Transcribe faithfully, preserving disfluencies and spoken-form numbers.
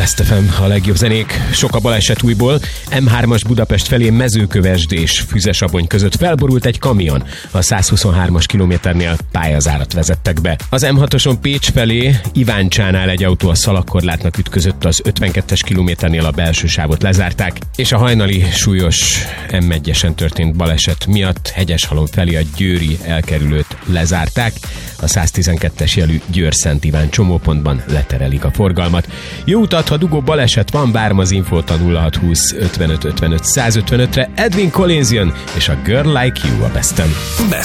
Best ef em, a legjobb zenék, sok a baleset újból. em hármas Budapest felé Mezőkövesd és Füzesabony között felborult egy kamion. A százhuszonhármas kilométernél pályazárat vezettek be. Az em hatoson Pécs felé Iváncsánál egy autó a szalagkorlátnak ütközött, az ötvenkettes kilométernél a belső sávot lezárták, és a hajnali súlyos em egyesen történt baleset miatt Hegyeshalom felé a győri elkerülőt lezárták. A száztizenkettes jelű Győr-Szent Iván csomópontban leterelik a forgalmat. Jó utat, ha dugó baleset van, várom az infót a nulla hat húsz ötvenöt ötvenöt százötvenötre. Edwin Collins jön, és a Girl Like You a Besten. Best